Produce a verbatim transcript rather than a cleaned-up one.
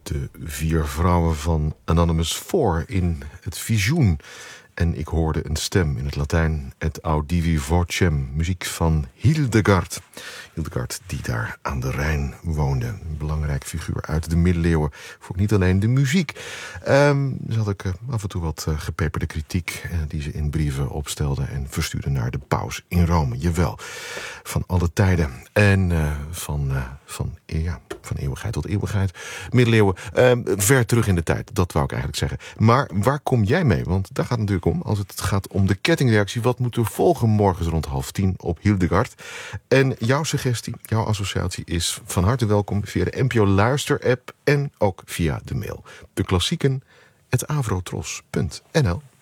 de vier vrouwen van Anonymous four in het visioen. En ik hoorde een stem in het Latijn, et audivi vocem, muziek van Hildegard. Hildegard die daar aan de Rijn woonde. Een belangrijk figuur uit de middeleeuwen. Voor niet alleen de muziek. Um, dus had ik uh, af en toe wat uh, gepeperde kritiek uh, die ze in brieven opstelde en verstuurde naar de paus in Rome. Jawel, van alle tijden. En uh, van, uh, van, ja, van eeuwigheid tot eeuwigheid. Middeleeuwen, uh, ver terug in de tijd. Dat wou ik eigenlijk zeggen. Maar waar kom jij mee? Want daar gaat het natuurlijk om, als het gaat om de kettingreactie. Wat moet er volgen morgens rond half tien op Hildegard? En jouw suggestie, jouw associatie is van harte welkom via de N P O Luister-app en ook via de mail. De klassieken, het avrotros punt n l.